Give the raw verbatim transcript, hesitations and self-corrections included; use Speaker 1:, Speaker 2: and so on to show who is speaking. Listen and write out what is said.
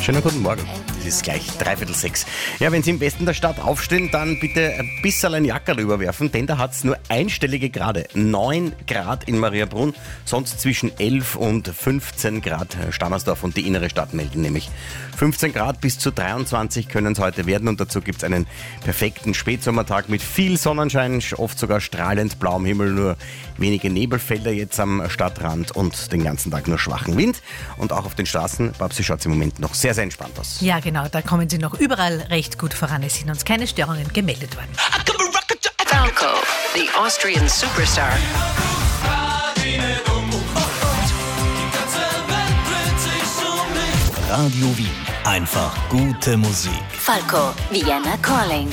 Speaker 1: Schönen guten Morgen. Es ist gleich dreiviertel sechs. Ja, wenn Sie im Westen der Stadt aufstehen, dann bitte ein bisschen ein Jackerl überwerfen, denn da hat es nur einstellige Grade. neun Grad in Mariabrunn, sonst zwischen elf und fünfzehn Grad. Stammersdorf und die innere Stadt melden nämlich. fünfzehn Grad bis zu dreiundzwanzig können es heute werden und dazu gibt es einen perfekten Spätsommertag mit viel Sonnenschein, oft sogar strahlend blauem Himmel, nur wenige Nebelfelder jetzt am Stadtrand und den ganzen Tag nur schwachen Wind. Und auch auf den Straßen, Babsi, schaut es im Moment noch sehr, sehr entspannt aus.
Speaker 2: Ja, genau, da kommen Sie noch überall recht gut voran. Es sind uns keine Störungen gemeldet worden.
Speaker 3: Falco, the Austrian superstar.
Speaker 4: Radio Wien. Einfach gute Musik.
Speaker 5: Falco, Vienna Calling.